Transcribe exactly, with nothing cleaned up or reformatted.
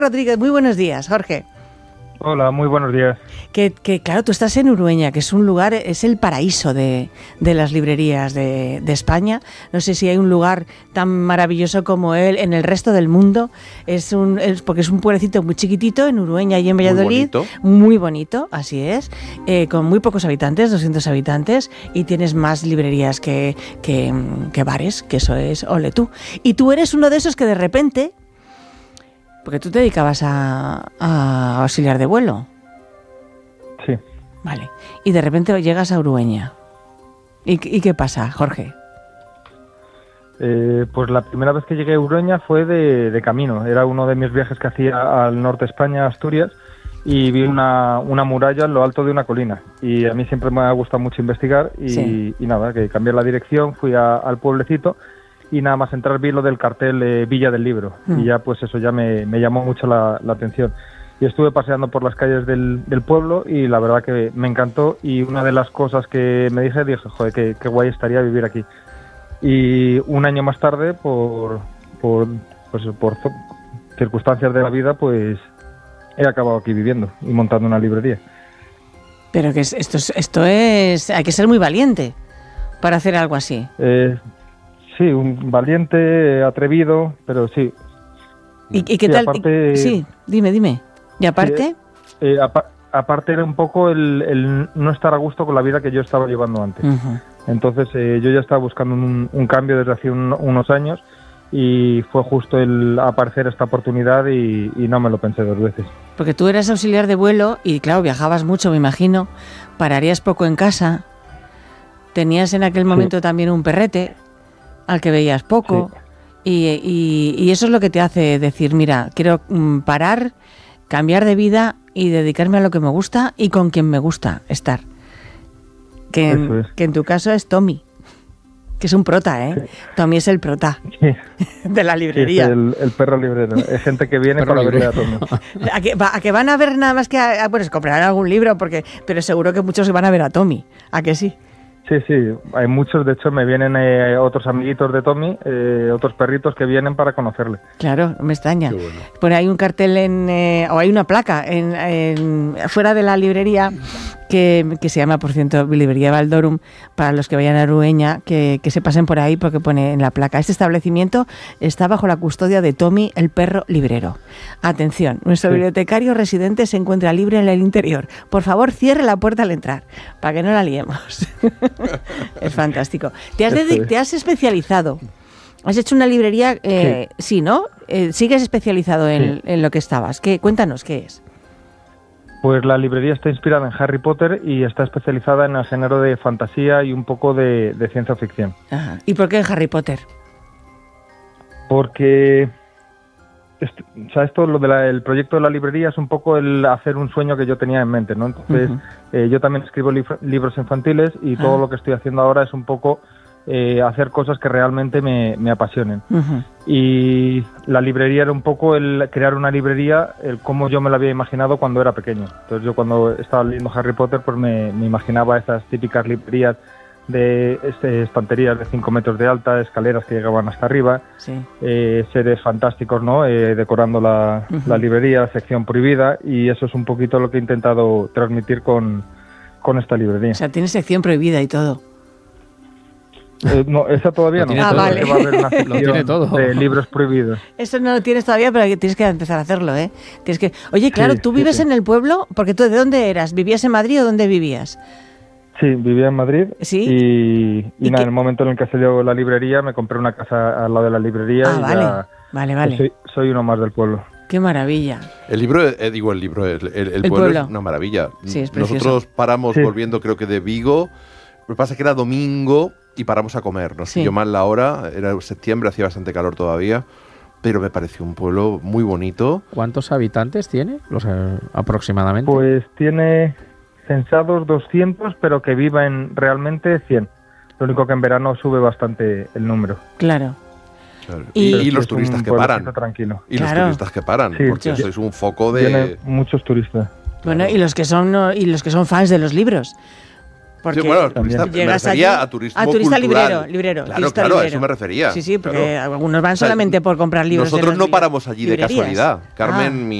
Rodríguez, muy buenos días, Jorge. Hola, muy buenos días. Que, que claro, tú estás en Urueña, que es un lugar, es el paraíso de, de las librerías de, de España. No sé si hay un lugar tan maravilloso como él en el resto del mundo. Es un, es porque es un pueblecito muy chiquitito en Urueña y en Valladolid. Muy bonito. Muy bonito, así es. Eh, con muy pocos habitantes, doscientos habitantes, y tienes más librerías que, que, que bares, que eso es ole tú. Y tú eres uno de esos que de repente... Porque tú te dedicabas a, a auxiliar de vuelo. Sí. Vale. Y de repente llegas a Urueña. ¿Y, y qué pasa, Jorge? Eh, pues la primera vez que llegué a Urueña fue de, de camino. Era uno de mis viajes que hacía al norte de España, Asturias, y vi una, una muralla en lo alto de una colina. Y a mí siempre me ha gustado mucho investigar y, sí. y nada, que cambié la dirección, fui a, al pueblecito. Y nada más entrar vi lo del cartel eh, Villa del Libro mm. y ya pues eso ya me, me llamó mucho la, la atención. Y estuve paseando por las calles del, del pueblo y la verdad que me encantó, y una de las cosas que me dije, dije, joder, qué, qué guay estaría vivir aquí. Y un año más tarde, por, por, pues, por circunstancias de la vida, pues he acabado aquí viviendo y montando una librería. Pero que es, esto, es, esto es... hay que ser muy valiente para hacer algo así. Eh, Sí, un valiente, atrevido, pero sí. ¿Y, y qué sí, tal? Aparte, sí, dime, dime. ¿Y aparte? Sí, eh, apa- aparte era un poco el, el no estar a gusto con la vida que yo estaba llevando antes. Uh-huh. Entonces eh, yo ya estaba buscando un, un cambio desde hace un, unos años, y fue justo el aparecer esta oportunidad y, y no me lo pensé dos veces. Porque tú eras auxiliar de vuelo y claro, viajabas mucho, me imagino, pararías poco en casa, tenías en aquel momento sí. también un perrete al que veías poco, sí. y, y, y eso es lo que te hace decir, mira, quiero mm, parar, cambiar de vida y dedicarme a lo que me gusta y con quien me gusta estar. Que, en, es. que en tu caso es Tommy, que es un prota, ¿eh? Sí. Tommy es el prota sí. de la librería. Sí, el, el perro librero. Es gente que viene para ver a Tommy. ¿A que, a que van a ver nada más que a, a, bueno, comprarán algún libro, porque, pero seguro que muchos van a ver a Tommy. ¿A que sí? Sí, sí, hay muchos, de hecho me vienen eh, otros amiguitos de Tommy, eh, otros perritos que vienen para conocerle. Claro, me extraña. Bueno. Pues hay un cartel en, eh, o hay una placa en, en fuera de la librería que, que se llama, por cierto, Librería Valdorum, para los que vayan a Urueña, que, que se pasen por ahí porque pone en la placa: este establecimiento está bajo la custodia de Tommy, el perro librero. Atención, nuestro sí. bibliotecario residente se encuentra libre en el interior. Por favor, cierre la puerta al entrar, para que no la liemos. Es fantástico. ¿Te has, dedic- te has especializado? ¿Has hecho una librería? Eh, sí. sí, ¿no? Eh, ¿Sigues especializado en, sí. en lo que estabas? ¿Qué? Cuéntanos, ¿qué es? Pues la librería está inspirada en Harry Potter y está especializada en el género de fantasía y un poco de, de ciencia ficción. Ajá. ¿Y por qué Harry Potter? Porque... Esto, o sea, esto, lo del proyecto de la librería es un poco el hacer un sueño que yo tenía en mente, ¿no? Entonces, uh-huh. eh, yo también escribo li- libros infantiles y uh-huh. todo lo que estoy haciendo ahora es un poco eh, hacer cosas que realmente me, me apasionen. Uh-huh. Y la librería era un poco el crear una librería, el cómo yo me la había imaginado cuando era pequeño. Entonces, yo cuando estaba leyendo Harry Potter, pues me, me imaginaba esas típicas librerías de este, estanterías de cinco metros de alta, escaleras que llegaban hasta arriba, sí. eh, seres fantásticos, ¿no? Eh, decorando la, uh-huh. la librería, sección prohibida, y eso es un poquito lo que he intentado transmitir con, con esta librería. O sea, tiene sección prohibida y todo. Eh, no, esa todavía no. Ah, todo. Vale. Va a haber una sección todo. de libros prohibidos. Eso no lo tienes todavía, pero tienes que empezar a hacerlo, ¿eh? Tienes que... Oye, claro, sí, ¿tú vives sí, sí. en el pueblo? Porque tú, ¿de dónde eras? ¿Vivías en Madrid o dónde vivías? Sí, vivía en Madrid. ¿Sí? Y, y, ¿Y nada, qué? en el momento en el que se dio la librería, me compré una casa al lado de la librería. Ah, y vale, ya, vale, vale. Soy, soy uno más del pueblo. Qué maravilla. El libro, eh, digo el libro, el, el, el, el pueblo, pueblo es una maravilla. Sí, es precioso. Nosotros paramos sí. volviendo, creo que de Vigo. Lo que pasa es que era domingo y paramos a comer. Nos pilló sí. mal la hora, era septiembre, hacía bastante calor todavía. Pero me pareció un pueblo muy bonito. ¿Cuántos habitantes tiene? O sea, aproximadamente. Pues tiene censados doscientos, pero que viven realmente cien. Lo único que en verano sube bastante el número. Claro. Claro. Y, y los turistas que paran. Tranquilo. Y claro. los turistas que paran, sí, porque sí. sois un foco de... Tiene muchos turistas. Bueno, y los que son y los que son fans de los libros. Porque sí, bueno, turista, me refería allí, a turismo a turista cultural. librero, librero. Claro, claro, librero. A eso me refería. Sí, sí, porque claro. algunos van solamente o sea, por comprar libros. Nosotros de no paramos allí librerías. de casualidad. Carmen, ah. mi